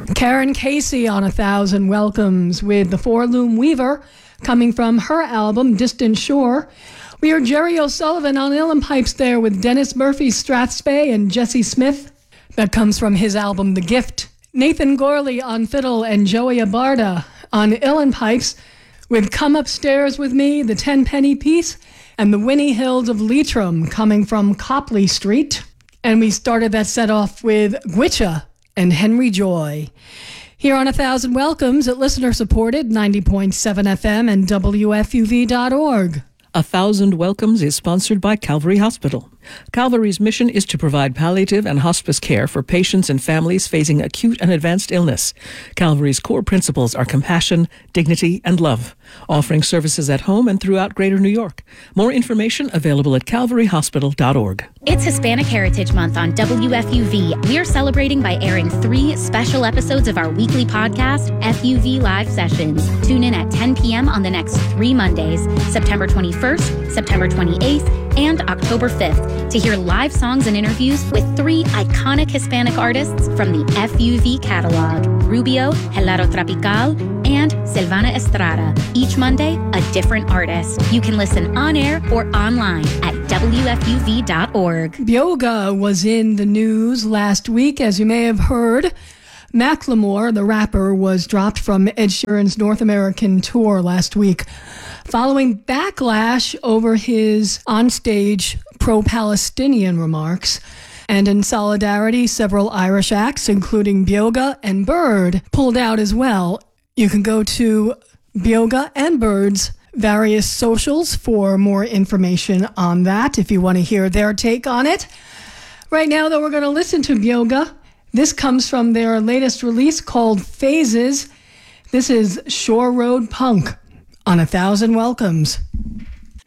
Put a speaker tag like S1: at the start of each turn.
S1: Karen Casey on 1,000 Welcomes with the Four Loom Weaver coming from her album Distant Shore. We heard Jerry O'Sullivan on uilleann pipes there with Dennis Murphy, Strathspey, and Jesse Smith. That comes from his album The Gift. Nathan Gorley on fiddle and Joey Abarda on uilleann pipes with Come Upstairs With Me, the Tenpenny Piece, and the Winnie Hills of Leitrim coming from Copley Street. And we started that set off with Gwitcha and Henry Joy. Here on 1,000 Welcomes at listener-supported 90.7 FM and WFUV.org.
S2: 1,000 Welcomes is sponsored by Calvary Hospital. Calvary's mission is to provide palliative and hospice care for patients and families facing acute and advanced illness. Calvary's core principles are compassion, dignity, and love, offering services at home and throughout Greater New York. More information available at calvaryhospital.org.
S3: It's Hispanic Heritage Month on WFUV. We are celebrating by airing 3 special episodes of our weekly podcast, FUV Live Sessions. Tune in at 10 p.m. on the next 3 Mondays, September 21st, September 28th, and October 5th, to hear live songs and interviews with 3 iconic Hispanic artists from the FUV catalog, Rubio, Helado Tropical, and Silvana Estrada. Each Monday, a different artist. You can listen on air or online at WFUV.org.
S1: Byoga was in the news last week, as you may have heard. Macklemore, the rapper, was dropped from Ed Sheeran's North American tour last week following backlash over his onstage pro-Palestinian remarks. And in solidarity, several Irish acts, including Byoga and Bird, pulled out as well. You can go to Byoga and Bird's various socials for more information on that if you want to hear their take on it. Right now, though, we're going to listen to Byoga. This comes from their latest release called Phases. This is Shore Road Punk on 1,000 Welcomes.